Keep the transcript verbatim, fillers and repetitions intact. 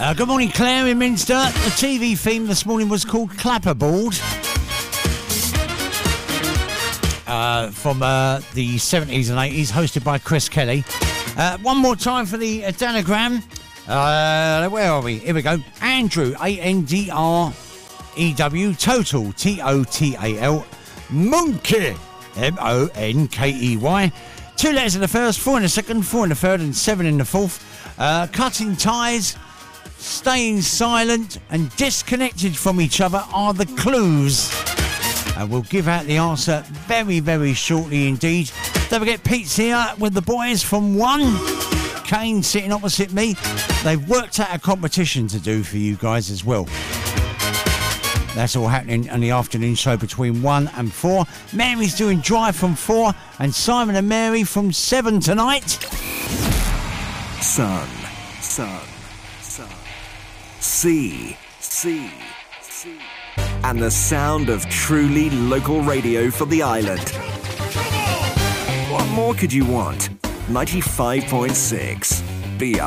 Uh, good morning, Claire in Minster. The T V theme this morning was called Clapperboard. Uh, from uh, the seventies and eighties, hosted by Chris Kelly. Uh, one more time for the uh, Danagram. Uh, where are we? Here we go. Andrew, A N D R E W, Total, T O T A L, Monkey, M O N K E Y. Two letters in the first, four in the second, four in the third, and seven in the fourth. Uh, cutting ties, staying silent, and disconnected from each other are the clues. And we'll give out the answer very, very shortly indeed. Don't forget, Pete's here with the boys from One. Kane sitting opposite me. They've worked out a competition to do for you guys as well. That's all happening on the afternoon show between one and four. Mary's doing Drive from four, and Simon and Mary from seven tonight. Sun, sun, sun. Sea, sea, sea. And the sound of truly local radio for the island. What more could you want? ninety-five point six B R.